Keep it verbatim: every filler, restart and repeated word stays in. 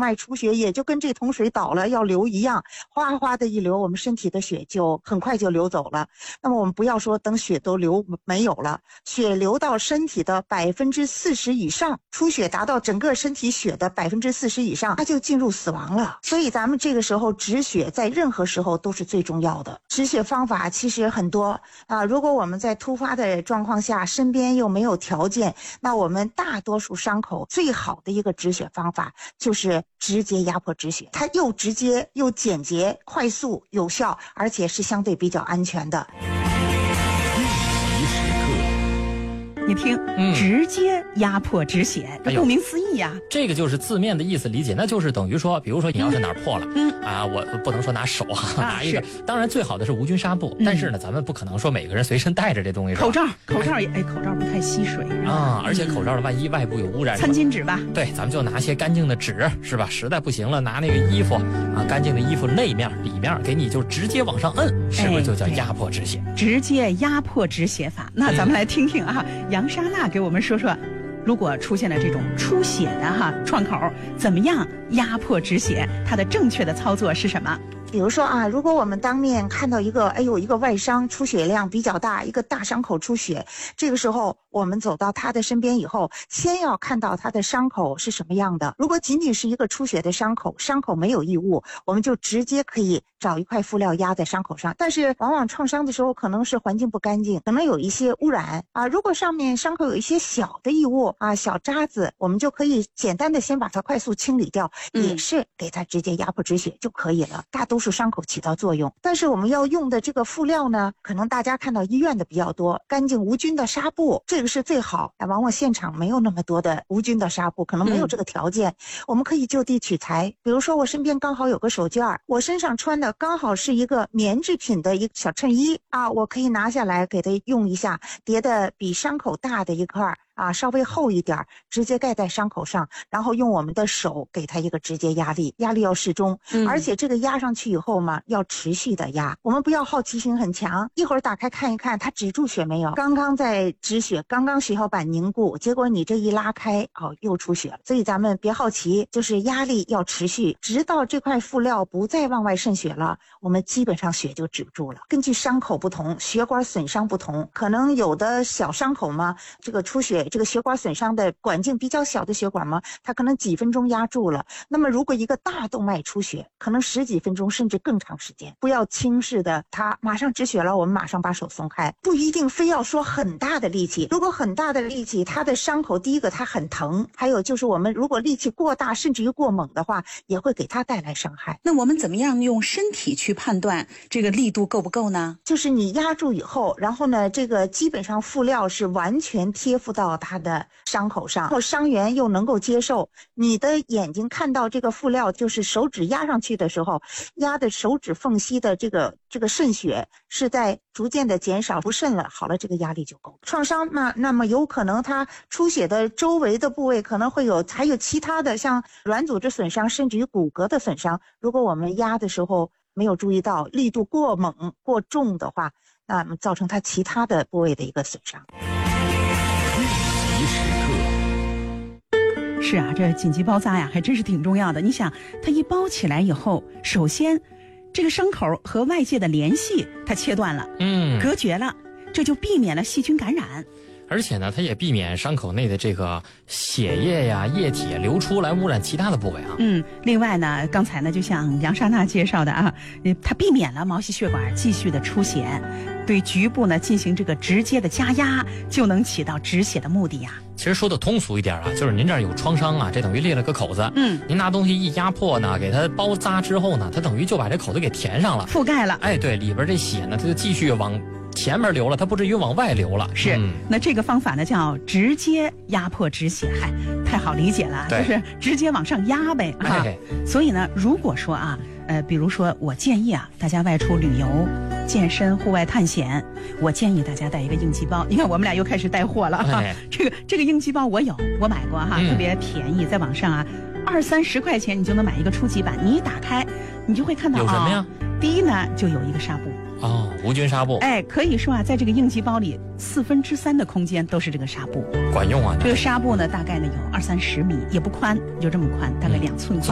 脉出血也就跟这桶水倒了要流一样，哗哗的一流，我们身体的血就很快就流走了。那么我们不要说等血都流没有了，血流到身体的百分之四十以上，出血达到整个身体血的百分之四十以上，它就进入死亡了。所以咱们这个时候止血在任何时候都是最重要的。止血方法其实很多啊，如果我们在突发的状况下，身边又没有条件，那我们大多数伤口最好的一个止血方法就是直接压迫止血，它又直接又简洁、快速、有效，而且是相对比较安全的。 你听，嗯、直接压迫止血，这顾名思义呀、啊哎。 这个就是字面的意思理解，那就是等于说，比如说你要是哪儿破了，嗯啊，我不能说拿手啊，拿一个，当然最好的是无菌纱布，嗯、但是呢，咱们不可能说每个人随身带着这东西。 口罩，口罩也哎，口罩不太吸水啊，而且口罩的万一外部有污染， 餐巾纸吧， 对，咱们就拿些干净的纸，是吧？实在不行了，拿那个衣服啊，干净的衣服内面、里面给你就直接往上摁，是不是就叫压迫止血？ 哎、直接压迫止血法，那咱们来听听啊。嗯杨莎娜给我们说说，如果出现了这种出血的哈创口，怎么样压迫止血？它的正确的操作是什么？ 比如说啊，如果我们当面看到一个，哎呦，一个外伤出血量比较大，一个大伤口出血，这个时候我们走到他的身边以后，先要看到他的伤口是什么样的。如果仅仅是一个出血的伤口，伤口没有异物，我们就直接可以找一块敷料压在伤口上。但是往往创伤的时候，可能是环境不干净，可能有一些污染啊。如果上面伤口有一些小的异物啊，小渣子，我们就可以简单的先把它快速清理掉，嗯、也是给它直接压迫止血就可以了。大多数伤口起到作用，但是我们要用的这个敷料呢，可能大家看到医院的比较多，干净无菌的纱布，这个是最好。往往现场没有那么多的无菌的纱布，可能没有这个条件，嗯、我们可以就地取材。比如说我身边刚好有个手绢，我身上穿的刚好是一个棉制品的一个小衬衣啊，我可以拿下来给它用一下，叠的比伤口大的一块啊，稍微厚一点，直接盖在伤口上，然后用我们的手给它一个直接压力，压力要适中，嗯、而且这个压上去以后嘛，要持续的压，我们不要好奇心很强，一会儿打开看一看它止住血没有，刚刚在止血，刚刚血小板凝固，结果你这一拉开，哦，又出血了。所以咱们别好奇，就是压力要持续，直到这块敷料不再往外渗血了，我们基本上血就止住了。根据伤口不同，血管损伤不同，可能有的小伤口嘛，这个出血这个血管损伤的管径比较小的血管嘛，它可能几分钟压住了。那么如果一个大动脉出血，可能十几分钟甚至更长时间。不要轻视的，它马上止血了，我们马上把手松开，不一定非要说很大的力气。如果很大的力气，它的伤口第一个它很疼，还有就是我们如果力气过大甚至于过猛的话，也会给它带来伤害。 那我们怎么样用身体去判断这个力度够不够呢？ 就是你压住以后，然后呢，这个基本上敷料是完全贴附到它的伤口上，然后伤员又能够接受，你的眼睛看到这个敷料，就是手指压上去的时候，压的手指缝隙的这个这个渗血是在逐渐的减少，不渗了，好了，这个压力就够。创伤那那么有可能它出血的周围的部位可能会有还有其他的像软组织损伤，甚至于骨骼的损伤，如果我们压的时候没有注意到，力度过猛过重的话，那么造成它其他的部位的一个损伤。 是啊，这紧急包扎呀还真是挺重要的。你想它一包起来以后，首先这个伤口和外界的联系它切断了，嗯，隔绝了，这就避免了细菌感染。 而且呢，它也避免伤口内的这个血液呀、液体流出来污染其他的部位啊。 嗯，另外呢，刚才呢，就像杨莎娜介绍的啊，它避免了毛细血管继续的出血，对局部呢进行这个直接的加压，就能起到止血的目的呀。 其实说的通俗一点啊，就是您这儿有创伤啊，这等于裂了个口子。嗯，您拿东西一压迫呢，给它包扎之后呢，它等于就把这口子给填上了， 覆盖了。 哎，对，里边这血呢，它就继续往前面流了，它不至于往外流了。 是，嗯、那这个方法呢叫直接压迫止血，嗨，太好理解了，就是直接往上压呗。啊、哎，所以呢，如果说啊，呃，比如说我建议啊，大家外出旅游、健身、户外探险，我建议大家带一个应急包。你看我们俩又开始带货了哈、哎，这个这个应急包我有，我买过哈，嗯、特别便宜，在网上啊，二三十块钱你就能买一个初级版，你一打开，你就会看到有什么呀？ 哦、第一呢，就有一个纱布。 哦，无菌纱布。 哎，可以说啊，在这个应急包里，四分之三的空间都是这个纱布， 管用啊。 这个纱布呢，大概呢有二三十米，也不宽，就这么宽，大概两寸宽。